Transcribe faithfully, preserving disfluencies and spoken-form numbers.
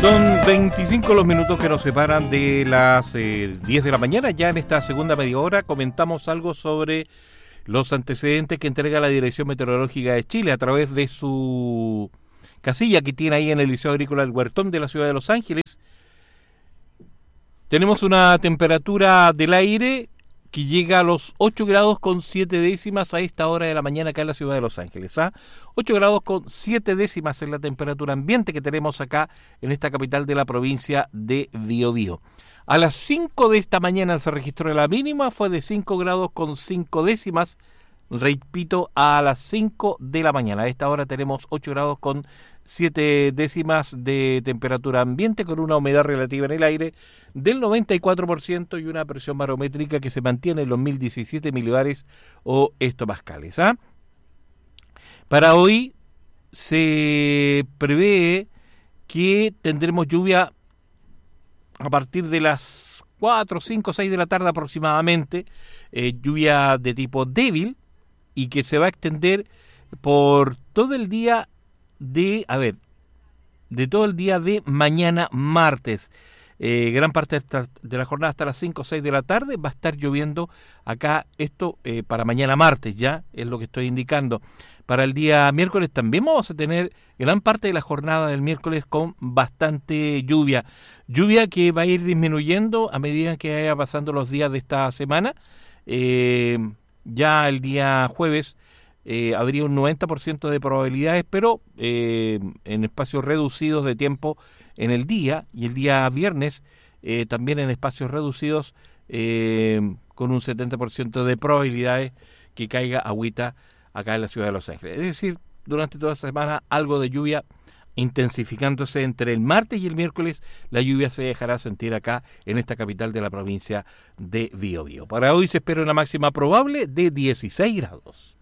Son veinticinco los minutos que nos separan de las eh, diez de la mañana. Ya en esta segunda media hora comentamos algo sobre los antecedentes que entrega la Dirección Meteorológica de Chile a través de su casilla que tiene ahí en el Liceo Agrícola del Huertón de la ciudad de Los Ángeles. Tenemos una temperatura del aire que llega a los ocho grados con siete décimas a esta hora de la mañana acá en la ciudad de Los Ángeles. ¿ah? ocho grados con siete décimas es la temperatura ambiente que tenemos acá en esta capital de la provincia de Biobío. A las cinco de esta mañana se registró la mínima, fue de cinco grados con cinco décimas. Repito, a las cinco de la mañana. A esta hora tenemos ocho grados con siete décimas de temperatura ambiente con una humedad relativa en el aire del noventa y cuatro por ciento y una presión barométrica que se mantiene en los mil diecisiete milibares o hectopascales. ¿ah? Para hoy se prevé que tendremos lluvia a partir de las cuatro, cinco, seis de la tarde aproximadamente, eh, lluvia de tipo débil y que se va a extender por todo el día de, a ver, de todo el día de mañana martes. Eh, gran parte de, esta, de la jornada hasta las cinco o seis de la tarde va a estar lloviendo acá, esto eh, para mañana martes ya, es lo que estoy indicando. Para el día miércoles también vamos a tener gran parte de la jornada del miércoles con bastante lluvia. Lluvia que va a ir disminuyendo a medida que vaya pasando los días de esta semana. Eh, ya el día jueves eh, habría un noventa por ciento de probabilidades, pero eh, en espacios reducidos de tiempo en el día, y el día viernes eh, también en espacios reducidos eh, con un setenta por ciento de probabilidades que caiga agüita acá en la ciudad de Los Ángeles. Es decir, durante toda la semana algo de lluvia intensificándose entre el martes y el miércoles. La lluvia se dejará sentir acá en esta capital de la provincia de Biobío. Para hoy se espera una máxima probable de dieciséis grados.